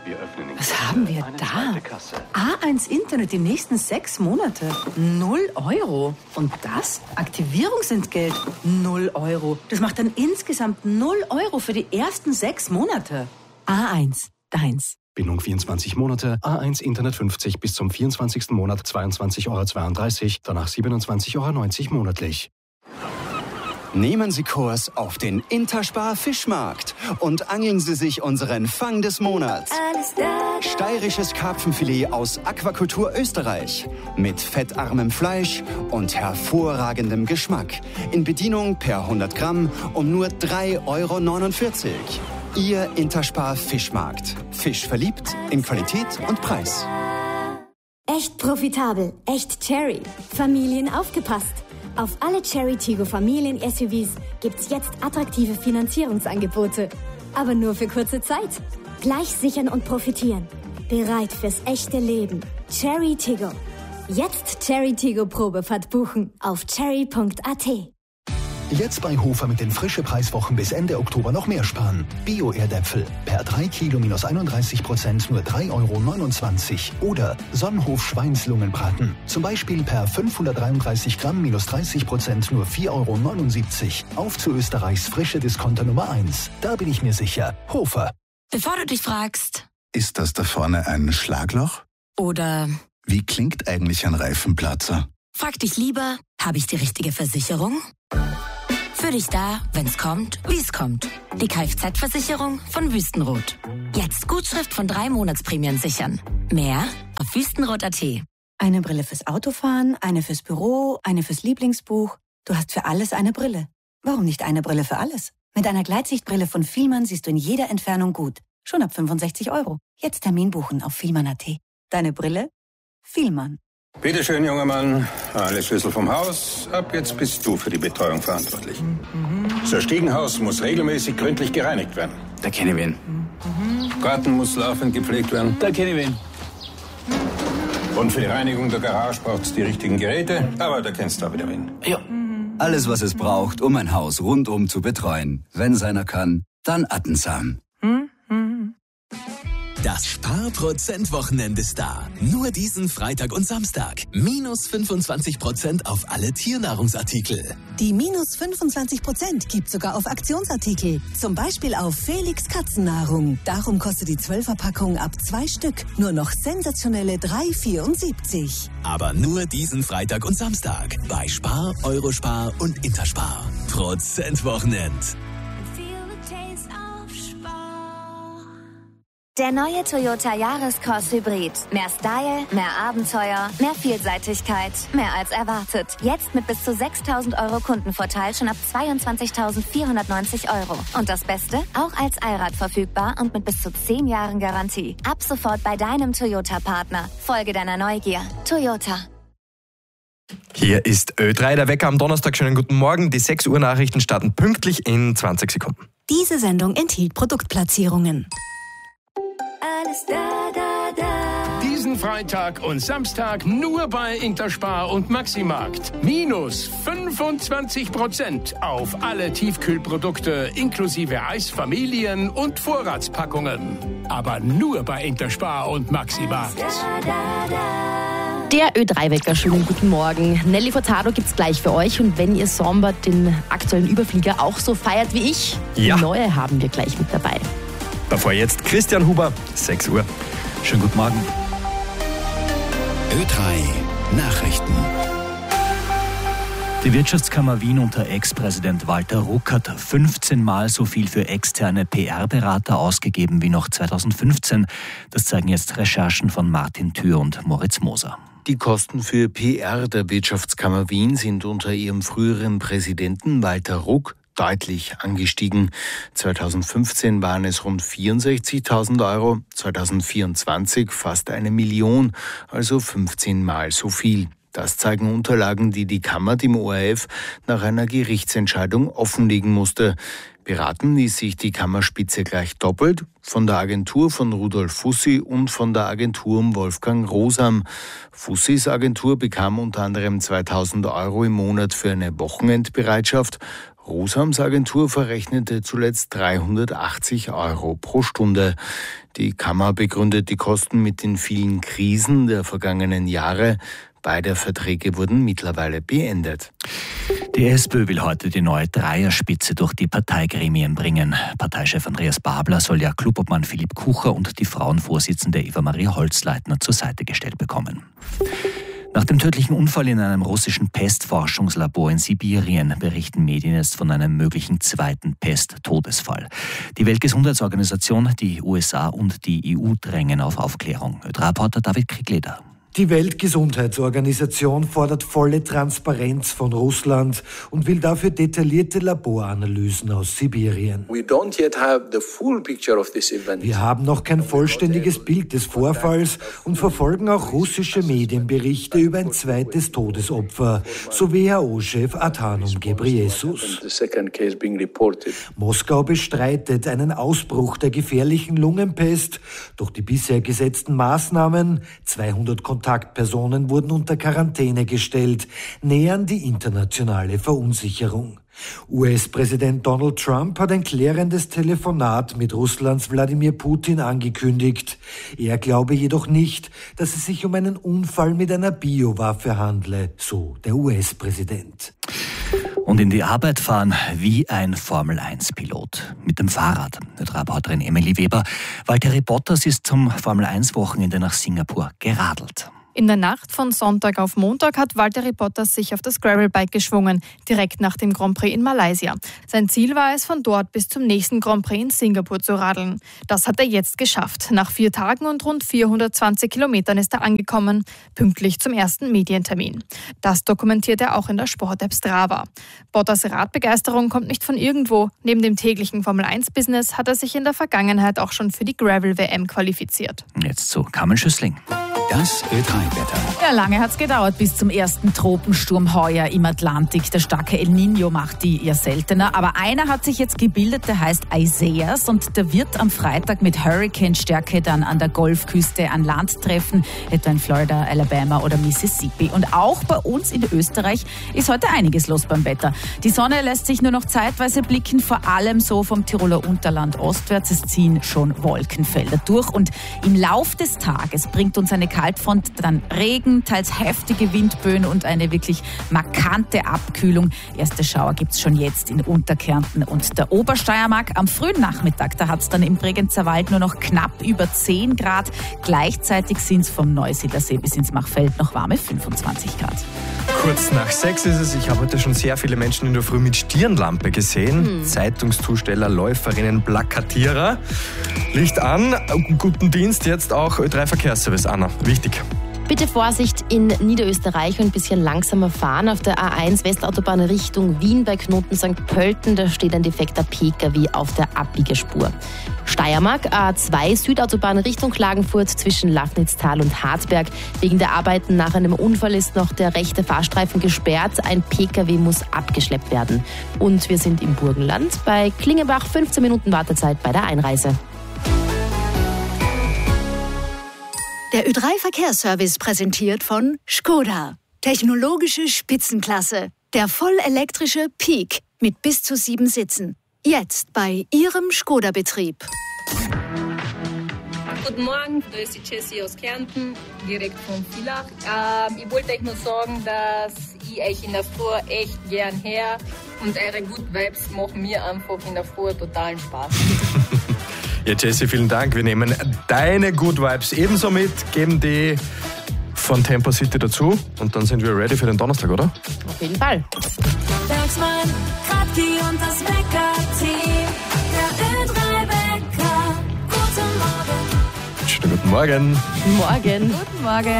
Was haben wir da? A1 Internet die nächsten 6 Monate. 0 Euro. Und das? Aktivierungsentgelt. 0 Euro. Das macht dann insgesamt 0 Euro für die ersten 6 Monate. A1, deins. Bindung 24 Monate, A1 Internet 50 bis zum 24. Monat 22,32 Euro, danach 27,90 Euro monatlich. Nehmen Sie Kurs auf den Interspar Fischmarkt und angeln Sie sich unseren Fang des Monats. Steirisches Karpfenfilet aus Aquakultur Österreich mit fettarmem Fleisch und hervorragendem Geschmack. In Bedienung per 100 Gramm um nur 3,49 Euro. Ihr Interspar Fischmarkt. Fisch verliebt in Qualität und Preis. Echt profitabel, echt Cherry. Familien aufgepasst. Auf alle Cherry Tiggo Familien-SUVs gibt's jetzt attraktive Finanzierungsangebote. Aber nur für kurze Zeit. Gleich sichern und profitieren. Bereit fürs echte Leben. Cherry Tiggo. Jetzt Cherry Tiggo Probefahrt buchen auf cherry.at. Jetzt bei Hofer mit den Frische-Preiswochen bis Ende Oktober noch mehr sparen. Bio-Erdäpfel per 3 Kilo minus 31% nur 3,29 Euro. Oder Sonnenhof Schweinslungenbraten. Zum Beispiel per 533 Gramm minus 30% nur 4,79 Euro. Auf zu Österreichs frische Discounter Nummer 1. Da bin ich mir sicher. Hofer. Bevor du dich fragst, ist das da vorne ein Schlagloch? Oder wie klingt eigentlich ein Reifenplatzer? Frag dich lieber, habe ich die richtige Versicherung? Für dich da, wenn's kommt, wie's kommt. Die Kfz-Versicherung von Wüstenrot. Jetzt Gutschrift von 3 Monatsprämien sichern. Mehr auf wüstenrot.at. Eine Brille fürs Autofahren, eine fürs Büro, eine fürs Lieblingsbuch. Du hast für alles eine Brille. Warum nicht eine Brille für alles? Mit einer Gleitsichtbrille von Fielmann siehst du in jeder Entfernung gut. Schon ab 65 Euro. Jetzt Termin buchen auf fielmann.at. Deine Brille? Fielmann. Bitte schön, junger Mann. Alle Schlüssel vom Haus. Ab jetzt bist du für die Betreuung verantwortlich. Das Stiegenhaus muss regelmäßig gründlich gereinigt werden. Da kenne ich wen. Garten muss laufend gepflegt werden. Da kenne ich wen. Und für die Reinigung der Garage braucht es die richtigen Geräte. Aber da kennst du auch wieder wen. Ja. Alles, was es braucht, um ein Haus rundum zu betreuen. Wenn es einer kann, dann Attensam. Das Sparprozent-Wochenende ist da. Nur diesen Freitag und Samstag. Minus 25% auf alle Tiernahrungsartikel. Die minus 25% gibt sogar auf Aktionsartikel. Zum Beispiel auf Felix Katzennahrung. Darum kostet die 12er-Packung ab 2 Stück nur noch sensationelle 3,74. Aber nur diesen Freitag und Samstag. Bei Spar, Eurospar und Interspar. Prozentwochenend. Der neue Toyota Yaris Cross Hybrid. Mehr Style, mehr Abenteuer, mehr Vielseitigkeit, mehr als erwartet. Jetzt mit bis zu 6.000 Euro Kundenvorteil schon ab 22.490 Euro. Und das Beste? Auch als Allrad verfügbar und mit bis zu 10 Jahren Garantie. Ab sofort bei deinem Toyota-Partner. Folge deiner Neugier. Toyota. Hier ist Ö3, der Wecker am Donnerstag. Schönen guten Morgen. Die 6 Uhr Nachrichten starten pünktlich in 20 Sekunden. Diese Sendung enthielt Produktplatzierungen. Alles da. Diesen Freitag und Samstag nur bei Interspar und Maximarkt. Minus 25% auf alle Tiefkühlprodukte inklusive Eis, Familien- und Vorratspackungen. Aber nur bei Interspar und Maximarkt. Der Ö3-Wecker, schönen guten Morgen. Nelly Furtado gibt's gleich für euch. Und wenn ihr Sombart, den aktuellen Überflieger, auch so feiert wie ich, ja, die neue haben wir gleich mit dabei. Davor jetzt Christian Huber, 6 Uhr. Schönen guten Morgen. Ö3 Nachrichten. Die Wirtschaftskammer Wien unter Ex-Präsident Walter Ruck hat 15 Mal so viel für externe PR-Berater ausgegeben wie noch 2015. Das zeigen jetzt Recherchen von Martin Thür und Moritz Moser. Die Kosten für PR der Wirtschaftskammer Wien sind unter ihrem früheren Präsidenten Walter Ruck deutlich angestiegen. 2015 waren es rund 64.000 Euro, 2024 fast 1 Million, also 15 Mal so viel. Das zeigen Unterlagen, die die Kammer dem ORF nach einer Gerichtsentscheidung offenlegen musste. Beraten ließ sich die Kammerspitze gleich doppelt, von der Agentur von Rudolf Fussi und von der Agentur um Wolfgang Rosam. Fussis Agentur bekam unter anderem 2.000 Euro im Monat für eine Wochenendbereitschaft. Rosams Agentur verrechnete zuletzt 380 € pro Stunde. Die Kammer begründet die Kosten mit den vielen Krisen der vergangenen Jahre. Beide Verträge wurden mittlerweile beendet. Die SPÖ will heute die neue Dreierspitze durch die Parteigremien bringen. Parteichef Andreas Babler soll ja Clubobmann Philipp Kucher und die Frauenvorsitzende Eva-Maria Holzleitner zur Seite gestellt bekommen. Nach dem tödlichen Unfall in einem russischen Pestforschungslabor in Sibirien berichten Medien jetzt von einem möglichen zweiten Pest-Todesfall. Die Weltgesundheitsorganisation, die USA und die EU drängen auf Aufklärung. Reporter David Kriegleder. Die Weltgesundheitsorganisation fordert volle Transparenz von Russland und will dafür detaillierte Laboranalysen aus Sibirien. Wir haben noch kein vollständiges Bild des Vorfalls und verfolgen auch russische Medienberichte über ein zweites Todesopfer, so WHO-Chef Adhanom Ghebreyesus. Moskau bestreitet einen Ausbruch der gefährlichen Lungenpest. Durch die bisher gesetzten Maßnahmen, 200 Kontaktpersonen wurden unter Quarantäne gestellt, nähern die internationale Verunsicherung. US-Präsident Donald Trump hat ein klärendes Telefonat mit Russlands Wladimir Putin angekündigt. Er glaube jedoch nicht, dass es sich um einen Unfall mit einer Biowaffe handle, so der US-Präsident. Und in die Arbeit fahren wie ein Formel-1-Pilot. Mit dem Fahrrad. Die Reporterin Emily Weber. Valtteri Bottas ist zum Formel-1-Wochenende nach Singapur geradelt. In der Nacht von Sonntag auf Montag hat Valtteri Bottas sich auf das Gravelbike geschwungen, direkt nach dem Grand Prix in Malaysia. Sein Ziel war es, von dort bis zum nächsten Grand Prix in Singapur zu radeln. Das hat er jetzt geschafft. Nach 4 Tagen und rund 420 Kilometern ist er angekommen, pünktlich zum ersten Medientermin. Das dokumentiert er auch in der Sport-App Strava. Bottas' Radbegeisterung kommt nicht von irgendwo. Neben dem täglichen Formel-1-Business hat er sich in der Vergangenheit auch schon für die Gravel-WM qualifiziert. Jetzt zu Carmen Schüssling. Das Ö3-Wetter. Ja, lange hat es gedauert bis zum ersten Tropensturm heuer im Atlantik. Der starke El Niño macht die eher seltener. Aber einer hat sich jetzt gebildet, der heißt Isaias. Und der wird am Freitag mit Hurricane-Stärke dann an der Golfküste an Land treffen. Etwa in Florida, Alabama oder Mississippi. Und auch bei uns in Österreich ist heute einiges los beim Wetter. Die Sonne lässt sich nur noch zeitweise blicken, vor allem so vom Tiroler Unterland ostwärts. Es ziehen schon Wolkenfelder durch. Und im Lauf des Tages bringt uns eine Kaltfront dann Regen, teils heftige Windböen und eine wirklich markante Abkühlung. Erste Schauer gibt es schon jetzt in Unterkärnten und der Obersteiermark. Am frühen Nachmittag, da hat es dann im Bregenzer Wald nur noch knapp über 10 Grad. Gleichzeitig sind es vom Neusiedlersee bis ins Machfeld noch warme 25 Grad. Kurz nach 6 ist es. Ich habe heute schon sehr viele Menschen in der Früh mit Stirnlampe gesehen. Zeitungszusteller, Läuferinnen, Plakatierer. Licht an. Guten Dienst jetzt auch Ö3 Verkehrsservice. Anna, wichtig. Bitte Vorsicht in Niederösterreich und ein bisschen langsamer fahren. Auf der A1 Westautobahn Richtung Wien bei Knoten St. Pölten, da steht ein defekter Pkw auf der Abbiegespur. Steiermark, A2 Südautobahn Richtung Klagenfurt zwischen Lafnitztal und Hartberg. Wegen der Arbeiten nach einem Unfall ist noch der rechte Fahrstreifen gesperrt. Ein Pkw muss abgeschleppt werden. Und wir sind im Burgenland bei Klingebach, 15 Minuten Wartezeit bei der Einreise. Der Ö3-Verkehrsservice präsentiert von Škoda. Technologische Spitzenklasse. Der vollelektrische Peak mit bis zu 7 Sitzen. Jetzt bei Ihrem Škoda-Betrieb. Guten Morgen, da ist die Jessie aus Kärnten, direkt von Villach. Ich wollte euch nur sagen, dass ich euch in der Früh echt gern her und eure Good Vibes machen mir einfach in der Früh totalen Spaß. Ja, Jessie, vielen Dank. Wir nehmen deine Good Vibes ebenso mit, geben die von Tempo City dazu und dann sind wir ready für den Donnerstag, oder? Auf jeden Fall. Bergsmann, Kratki und das Wecker-Team. Der Ö3-Wecker. Guten Morgen. Schönen guten Morgen. Morgen. Guten Morgen.